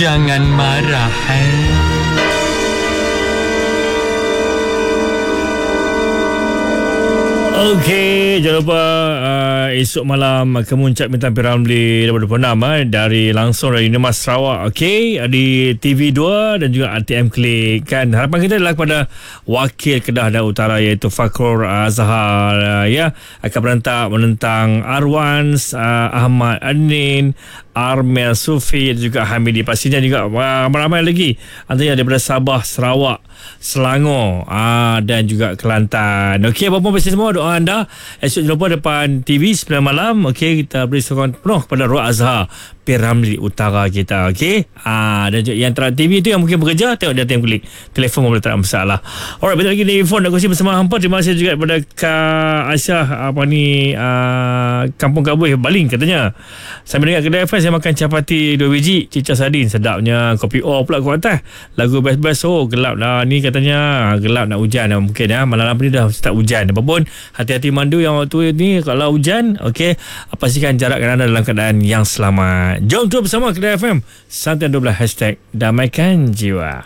Jangan marah, Okey, jangan lupa esok malam Kemuncak Bintang P.Ramlee 2026 dari langsung dari Unimas Sarawak. Okey, di TV2 dan juga RTM Klik kan. Harapan kita adalah kepada wakil Kedah dan Utara iaitu Fakrul Zahar ya akan berentak menentang Arwans, Ahmad Anin, Armel Sufi dan juga Hamidi. Pastinya juga ramai lagi antaranya daripada Sabah, Sarawak, Selangor dan juga Kelantan. Okey, apa-apa pasti semua doa anda esok jangan lupa depan TV 9 malam. Okey, kita beri sokongan penuh kepada Ruh Azhar P.Ramlee Utara kita. Okey, dan juga yang terang TV tu yang mungkin bekerja tengok dia tengok klik telefon boleh tak ada masalah. Alright, betul lagi telefon nak kongsi bersama hampa. Terima kasih juga kepada Kak Aisyah Kampung Kabui Baling katanya. Sambil dengar Kedai FM saya makan capati 2 biji, cicah sardin sedapnya, kopi pula kat atas. Lagu best-best gelap lah ni katanya. Gelap nak hujan mungkin malam ni dah start hujan. Apapun hati-hati mandu yang waktu ni kalau hujan. Okey, pastikan jarakkan anda dalam keadaan yang selamat. Jom tu bersama Kedai FM Santai 12 #Damaikan Jiwa.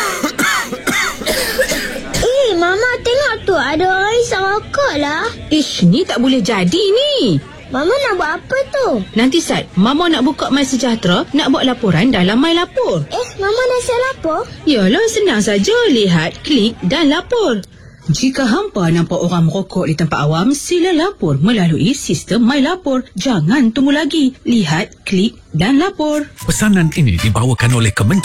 Mama tengok tu ada orang isap rokok lah. Ish, ni tak boleh jadi ni. Mama nak buat apa tu? Nanti Sat, Mama nak buka My Sejahtera, nak buat laporan dalam My Lapor. Mama dah siap lapor? Yalah, senang saja. Lihat, klik dan lapor. Jika hampa nampak orang merokok di tempat awam, sila lapor melalui sistem My Lapor. Jangan tunggu lagi. Lihat, klik dan lapor. Pesanan ini dibawakan oleh Kementerian